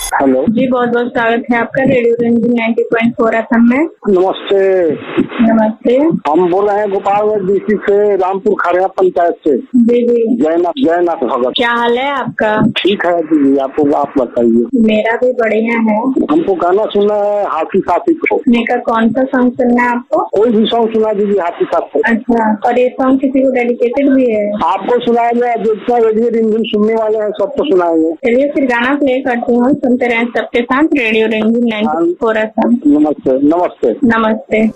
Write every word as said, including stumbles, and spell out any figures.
Hello जी, बहुत बहुत स्वागत है आपका radio Ranjan ninety point four FM में। नमस्ते। नमस्ते। हम बोल रहे हैं गोपालगंज डिस्ट्रिक्ट से, रामपुर खड़िया पंचायत से। जी जी। जयनाथ जयनाथ भगत। क्या हाल है आपका? ठीक है दीदी, आपको आप बताइए। मेरा भी बढ़िया है। हमको गाना सुनना है हाथी साथी को। मेरा कौन सा सॉन्ग सुनना है आपको? कोई भी सॉन्ग सुना दीजिए हाथी साथ को। अच्छा, और ये सॉन्ग किसी को डेडिकेटेड भी है? आपको सुनाएंगे, जितना रेडियो रिंजन सुनने वाले हैं सबको सुनाएंगे। चलिए फिर गाना प्ले करती हूँ, सुनते रहे सबके साथ radio Ranjan ninety four FM. नमस्ते नमस्ते नमस्ते।